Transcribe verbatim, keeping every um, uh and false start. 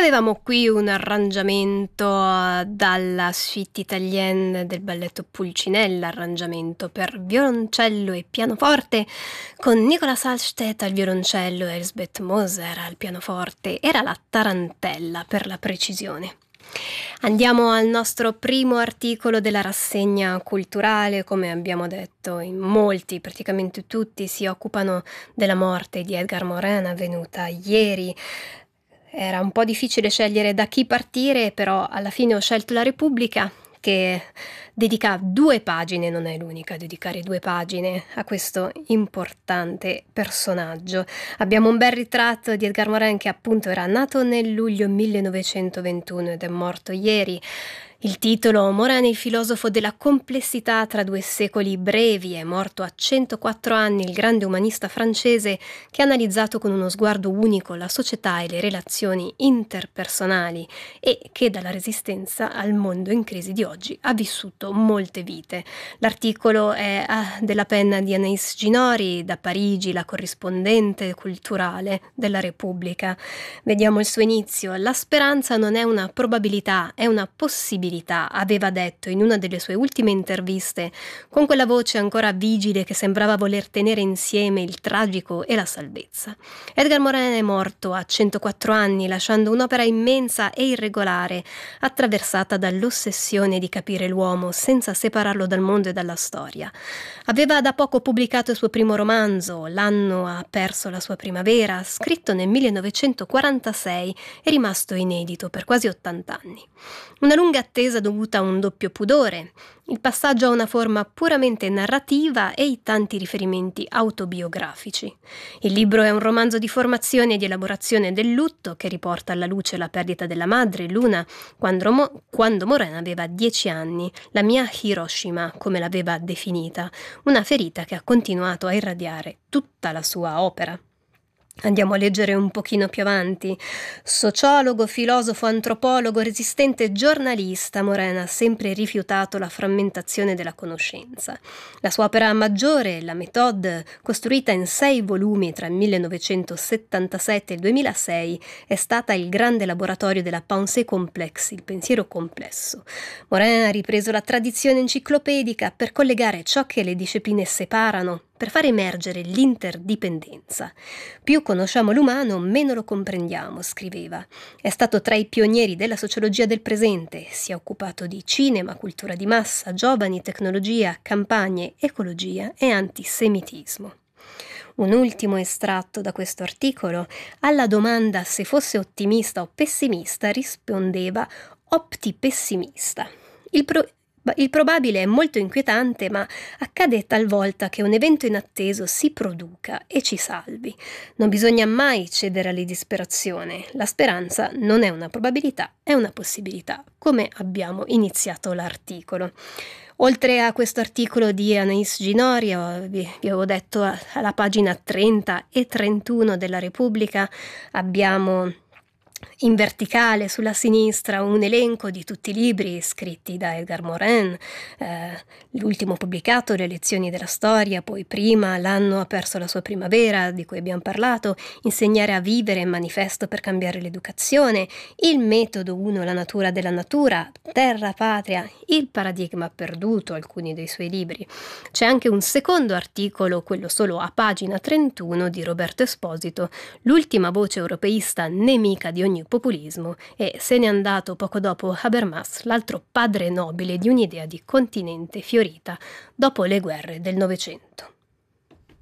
Avevamo qui un arrangiamento dalla suite italienne del balletto Pulcinella, arrangiamento per violoncello e pianoforte, con Nicolas Halstead al violoncello e Elsbeth Moser al pianoforte. Era la tarantella, per la precisione. Andiamo al nostro primo articolo della rassegna culturale. Come abbiamo detto, in molti, praticamente tutti, si occupano della morte di Edgar Morin, avvenuta ieri. Era un po' difficile scegliere da chi partire, però alla fine ho scelto La Repubblica, che dedica due pagine, non è l'unica a dedicare due pagine a questo importante personaggio. Abbiamo un bel ritratto di Edgar Morin, che appunto era nato nel luglio millenovecentoventuno ed è morto ieri. Il titolo: Morin, il filosofo della complessità tra due secoli brevi. È morto a centoquattro anni il grande umanista francese che ha analizzato con uno sguardo unico la società e le relazioni interpersonali e che dalla Resistenza al mondo in crisi di oggi ha vissuto molte vite. L'articolo è della penna di Anaïs Ginori, da Parigi, la corrispondente culturale della Repubblica. Vediamo il suo inizio. La speranza non è una probabilità, è una possibilità, aveva detto in una delle sue ultime interviste, con quella voce ancora vigile che sembrava voler tenere insieme il tragico e la salvezza. Edgar Morin è morto a centoquattro anni, lasciando un'opera immensa e irregolare, attraversata dall'ossessione di capire l'uomo senza separarlo dal mondo e dalla storia. Aveva da poco pubblicato il suo primo romanzo, L'anno ha perso la sua primavera, scritto nel millenovecentoquarantasei e rimasto inedito per quasi ottanta anni. Una lunga attesa dovuta a un doppio pudore, il passaggio a una forma puramente narrativa e i tanti riferimenti autobiografici. Il libro è un romanzo di formazione e di elaborazione del lutto che riporta alla luce la perdita della madre, Luna, quando, Mo- quando Morin aveva dieci anni, la mia Hiroshima, come l'aveva definita, una ferita che ha continuato a irradiare tutta la sua opera. Andiamo a leggere un pochino più avanti. Sociologo, filosofo, antropologo, resistente giornalista, Morin ha sempre rifiutato la frammentazione della conoscenza. La sua opera maggiore, La Méthode, costruita in sei volumi tra il millenovecentosettantasette e il duemilasei, è stata il grande laboratorio della pensée complexe, il pensiero complesso. Morin ha ripreso la tradizione enciclopedica per collegare ciò che le discipline separano, per far emergere l'interdipendenza. Più conosciamo l'umano, meno lo comprendiamo, scriveva. È stato tra i pionieri della sociologia del presente, si è occupato di cinema, cultura di massa, giovani, tecnologia, campagne, ecologia e antisemitismo. Un ultimo estratto da questo articolo: alla domanda se fosse ottimista o pessimista rispondeva optipessimista. Il pro- Il probabile è molto inquietante, ma accade talvolta che un evento inatteso si produca e ci salvi. Non bisogna mai cedere alla disperazione. La speranza non è una probabilità, è una possibilità, come abbiamo iniziato l'articolo. Oltre a questo articolo di Anaïs Ginori, vi, vi avevo detto alla pagina trenta e trentuno della Repubblica, abbiamo in verticale sulla sinistra un elenco di tutti i libri scritti da Edgar Morin, eh, l'ultimo pubblicato, Le lezioni della storia, poi prima L'anno ha perso la sua primavera, di cui abbiamo parlato, Insegnare a vivere, Manifesto per cambiare l'educazione, Il metodo uno, La natura della natura, Terra patria, Il paradigma perduto, alcuni dei suoi libri. C'è anche un secondo articolo, quello solo a pagina trentuno, di Roberto Esposito, L'ultima voce europeista nemica di ogni populismo, e se n'è andato poco dopo Habermas, l'altro padre nobile di un'idea di continente fiorita dopo le guerre del Novecento.